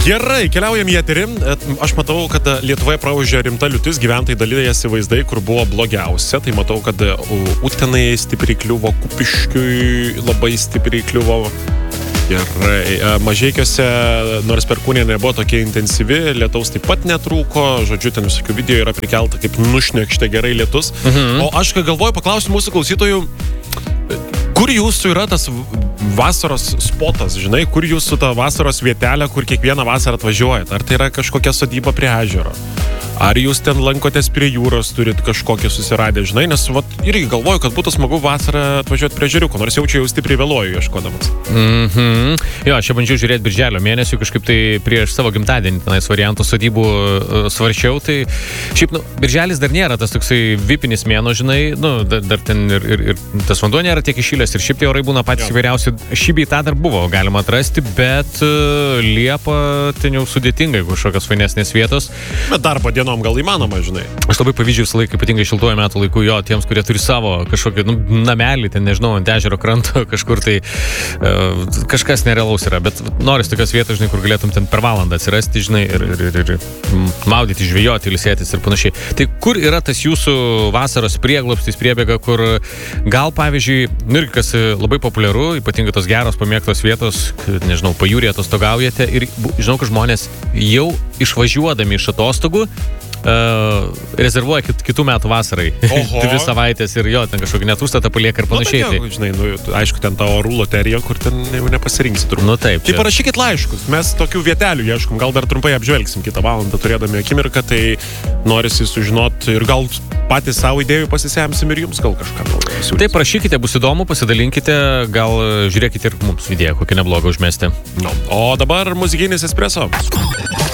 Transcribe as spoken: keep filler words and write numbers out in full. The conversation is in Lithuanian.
Gerai, keliaujam į eterį. Aš matau, kad Lietuvoje praužė rimta liūtis, gyventojai dalyjasi vaizdai, kur buvo blogiausia. Tai matau, kad Utenai stipriai kliuvo, Kupiškiui labai stipriai kliuvo. Gerai, Mažeikiuose, nors Perkūnė nebuvo tokia intensyvi, lietaus taip pat netrūko. Žodžiu, ten visokių video yra prikelta, kaip nušnekštė gerai lietus. Mhm. O aš galvoju, paklausiu mūsų klausytojų, kur jūsų yra tas vasaros spotas, žinai, kur jūsų ta vasaros vietelė, kur kiekvieną vasarą atvažiuojat? Ar tai yra kažkokia sodyba prie ežero? Ar jūs ten lankotės prie jūros, turit kažkokią susiradę, žinai, nes vat, irgi galvoju, kad būtų smagu vasarą atvažiuoti prie ežeriuko, nors jau čia jau stipriai vėluoju ieškodamas. Mhm. Jo, aš čia bandžiau žiūrėti birželio mėnesį, kažkaip tai prieš savo gimtadienį tenais variantų sodybų uh, svarčiau, tai šiaip, nu, birželis dar nėra tas toksai vipinis mėno, žinai, nu, dar, dar ten ir, ir, ir tas vanduo nėra tiek iššilęs ir šiaip tie orai būna patys įvairiausi. Šį bei tą dar buvo galima atrasti, bet uh, Liepa ten jau sudėtingai kažkokios fainesnės vietos. Bet darbo dienom gal įmanoma, žinai. Aš labai pavydžiu visą laiką, ypatingai šiltuoju metų laiku, jo, tiems, kurie turi savo kažkokį, nu, namelį, ten, nežinau, ant ežero kranto, kažkur tai uh, kažkas nerealaus yra, bet noris tokios vietos, žinai, kur galėtum ten per valandą atsirasti, žinai, ir, ir, ir, ir maudyti, žvejoti, ilsėtis ir panašiai. Tai kur yra tas jūsų vasaros prieglobstis, priebėga, kur gal, pavyzdžiui, nu, ir kas labai populiaru, ypatingai tos geros pamėgtos vietos, nežinau, pajūryje atostogaujate ir žinau, kad žmonės jau išvažiuodami iš atostogų Uh, rezervuoja kit, kitų metų vasarai. Dvi savaitės ir jo, ten kažkokį net užstatą palieka ir panašiai. Nu, bet, žinai, nu, aišku, ten ta orų loterija, kur ten jau nepasirinksi turbūt. Nu taip. Tai parašykit laiškus, mes tokių vietelių ieškom, gal dar trumpai apžvelgsim kitą valandą turėdami akimirką, tai norisi sužinoti ir gal patys savo idėjų pasisemsim ir jums gal kažką naujo. Taip, parašykite, bus įdomu, pasidalinkite, gal žiūrėkite ir mums idėją, kokią neblogą užmesti. No. O dabar muzikinis espreso.